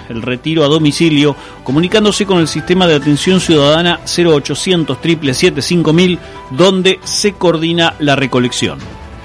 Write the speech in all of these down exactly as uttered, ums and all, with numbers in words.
el retiro a domicilio, comunicándose con el sistema de atención ciudadana cero ochocientos, siete siete siete, cinco mil, donde se coordina la recolección.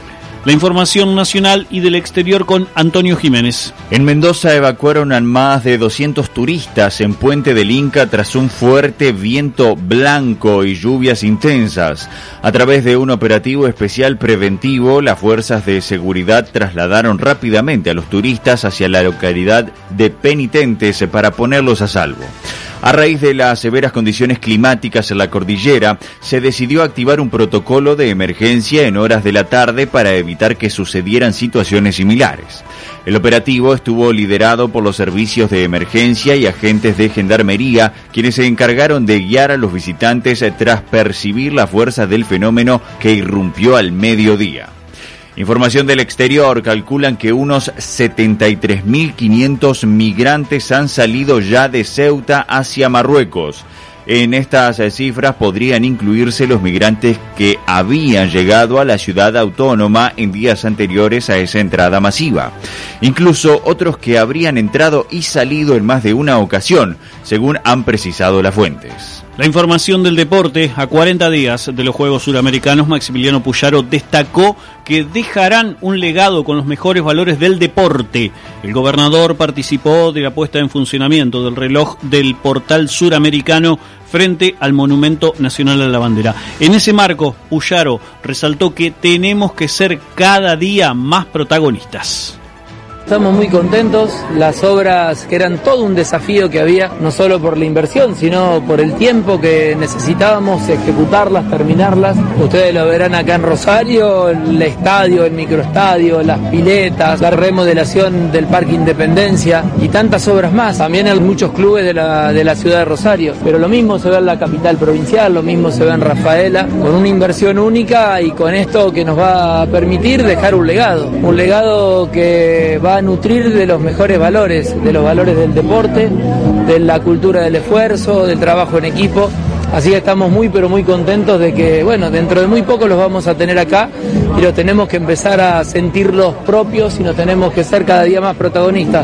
La información nacional y del exterior con Antonio Jiménez. En Mendoza evacuaron a más de doscientos turistas en Puente del Inca tras un fuerte viento blanco y lluvias intensas. A través de un operativo especial preventivo, las fuerzas de seguridad trasladaron rápidamente a los turistas hacia la localidad de Penitentes para ponerlos a salvo. A raíz de las severas condiciones climáticas en la cordillera, se decidió activar un protocolo de emergencia en horas de la tarde para evitar que sucedieran situaciones similares. El operativo estuvo liderado por los servicios de emergencia y agentes de gendarmería, quienes se encargaron de guiar a los visitantes tras percibir la fuerza del fenómeno que irrumpió al mediodía. Información del exterior, calculan que unos setenta y tres mil quinientos migrantes han salido ya de Ceuta hacia Marruecos. En estas cifras podrían incluirse los migrantes que habían llegado a la ciudad autónoma en días anteriores a esa entrada masiva. Incluso otros que habrían entrado y salido en más de una ocasión, según han precisado las fuentes. La información del deporte. A cuarenta días de los Juegos Suramericanos, Maximiliano Puyaro destacó que dejarán un legado con los mejores valores del deporte. El gobernador participó de la puesta en funcionamiento del reloj del portal suramericano frente al Monumento Nacional a la Bandera. En ese marco, Puyaro resaltó que tenemos que ser cada día más protagonistas. Estamos muy contentos, las obras que eran todo un desafío que había, no solo por la inversión, sino por el tiempo que necesitábamos ejecutarlas, terminarlas. Ustedes lo verán acá en Rosario, el estadio, el microestadio, las piletas, la remodelación del Parque Independencia y tantas obras más. También hay muchos clubes de la, de la ciudad de Rosario, pero lo mismo se ve en la capital provincial, lo mismo se ve en Rafaela, con una inversión única y con esto que nos va a permitir dejar un legado, un legado que va a nutrir de los mejores valores, de los valores del deporte, de la cultura del esfuerzo, del trabajo en equipo. Así que estamos muy pero muy contentos de que, bueno, dentro de muy poco los vamos a tener acá y los tenemos que empezar a sentirlos propios y nos tenemos que ser cada día más protagonistas.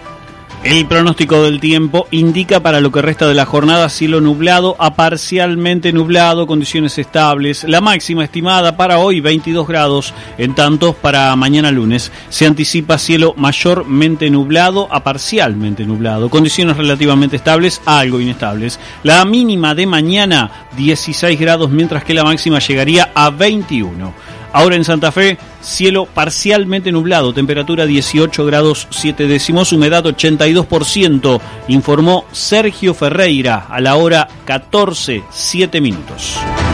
El pronóstico del tiempo indica para lo que resta de la jornada cielo nublado a parcialmente nublado, condiciones estables. La máxima estimada para hoy veintidós grados, en tanto para mañana lunes se anticipa cielo mayormente nublado a parcialmente nublado, condiciones relativamente estables a algo inestables. La mínima de mañana dieciséis grados, mientras que la máxima llegaría a veintiuno. Ahora en Santa Fe, cielo parcialmente nublado, temperatura dieciocho grados siete décimos, humedad ochenta y dos por ciento, informó Sergio Ferreira a la hora catorce, siete minutos.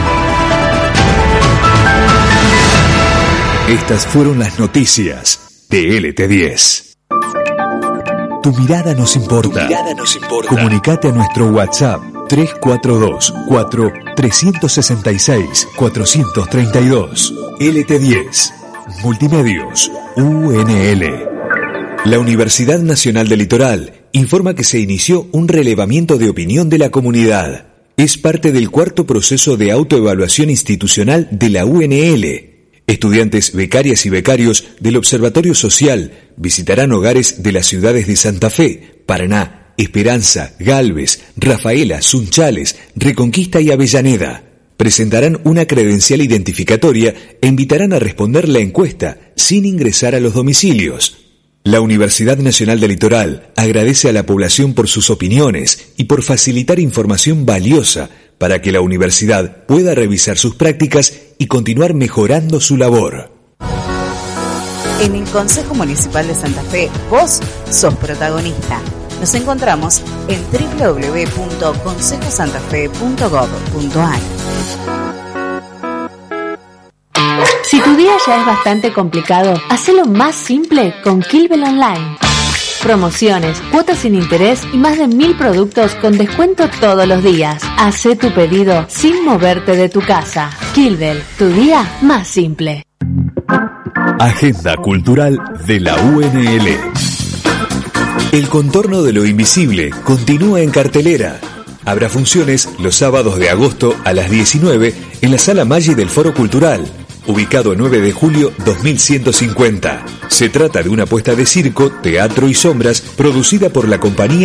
Estas fueron las noticias de L T diez. Tu mirada nos importa. Tu mirada nos importa. Comunicate a nuestro WhatsApp tres cuatro dos, cuatro, tres seis seis, cuatro tres dos. L T diez. Multimedios. U N L. La Universidad Nacional del Litoral informa que se inició un relevamiento de opinión de la comunidad. Es parte del cuarto proceso de autoevaluación institucional de la U N L. Estudiantes, becarias y becarios del Observatorio Social visitarán hogares de las ciudades de Santa Fe, Paraná, Esperanza, Galvez, Rafaela, Sunchales, Reconquista y Avellaneda. Presentarán una credencial identificatoria e invitarán a responder la encuesta sin ingresar a los domicilios. La Universidad Nacional del Litoral agradece a la población por sus opiniones y por facilitar información valiosa para que la universidad pueda revisar sus prácticas y continuar mejorando su labor. En el Consejo Municipal de Santa Fe, vos sos protagonista. Nos encontramos en doble u doble u doble u punto consejo santa fe punto gob punto a r. Si tu día ya es bastante complicado, hacelo más simple con Kilvel Online. Promociones, cuotas sin interés y más de mil productos con descuento todos los días. Hacé tu pedido sin moverte de tu casa. Kilvel, tu día más simple. Agenda cultural de la U N L. El contorno de lo invisible continúa en cartelera. Habrá funciones los sábados de agosto a las diecinueve en la Sala Maggi del Foro Cultural, ubicado nueve de julio dos mil ciento cincuenta. Se trata de una puesta de circo, teatro y sombras producida por la compañía